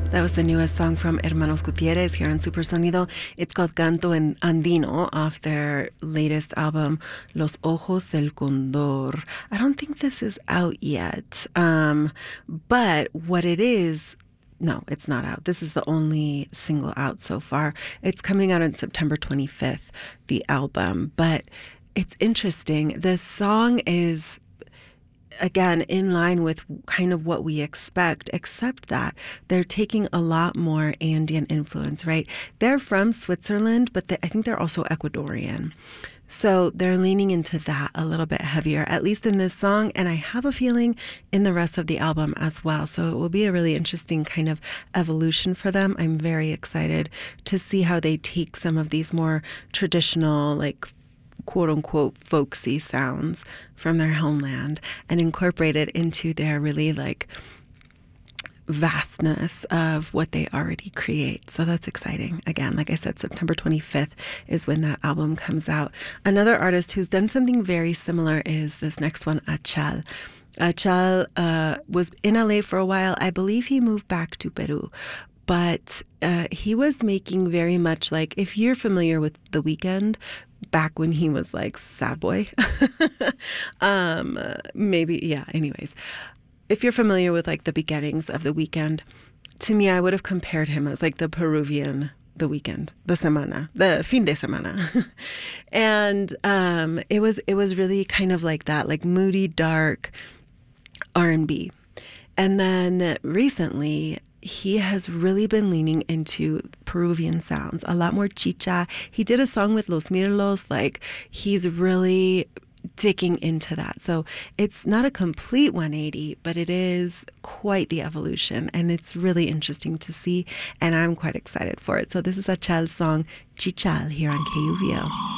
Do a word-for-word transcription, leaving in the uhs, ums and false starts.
That was the newest song from Hermanos Gutierrez here on Supersonido. It's called Canto en Andino off their latest album, Los Ojos del Condor. I don't think this is out yet, um, but what it is, no, it's not out. This is the only single out so far. It's coming out on September twenty-fifth, the album, but it's interesting. The song is, again, in line with kind of what we expect, except that they're taking a lot more Andean influence, right? They're from Switzerland, but they, I think they're also Ecuadorian. So they're leaning into that a little bit heavier, at least in this song, and I have a feeling in the rest of the album as well. So it will be a really interesting kind of evolution for them. I'm very excited to see how they take some of these more traditional, like, quote-unquote folksy sounds from their homeland and incorporate it into their really like vastness of what they already create. So that's exciting. Again, like I said, September twenty-fifth is when that album comes out. Another artist who's done something very similar is this next one, Achal. Achal uh, was in L A for a while. I believe he moved back to Peru. But uh, he was making very much like, if you're familiar with The Weeknd, back when he was like sad boy, um, maybe, yeah, anyways. If you're familiar with like the beginnings of The Weeknd, to me, I would have compared him as like the Peruvian The Weeknd, the semana, the fin de semana. And um, it was it was really kind of like that, like moody, dark R and B. And then recently, he has really been leaning into Peruvian sounds, a lot more chicha. He did a song with Los Mirlos, like he's really digging into that. So it's not a complete one eighty, but it is quite the evolution, and it's really interesting to see, and I'm quite excited for it. So this is Achal's song, Chichal, here on K U V L.